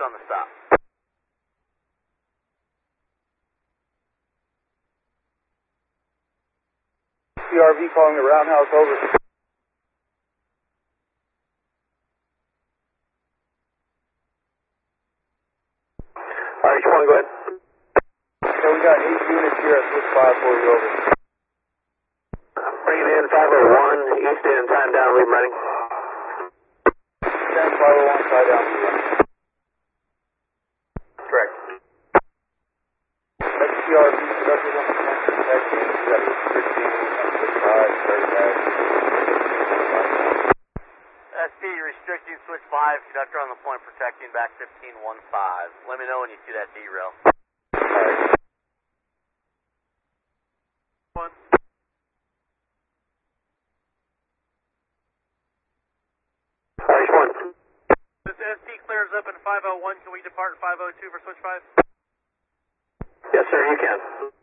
on the stop. CRV calling the roundhouse, over. RH1, go ahead. Okay, we got 8 units here at switch 5 for you, over. Bring it in, 501, east end, time down, leave running. 10, 501, tie down, leave running. Correct. That's CRV, conductors on the front, protecting, we got 816, switch 5, start back. SP restricting switch 5, conductor on the point protecting back 1515. Let me know when you see that derail. Alright. RH1. This SP clears up in 501. Can we depart 502 for switch 5? Yes, sir, you can.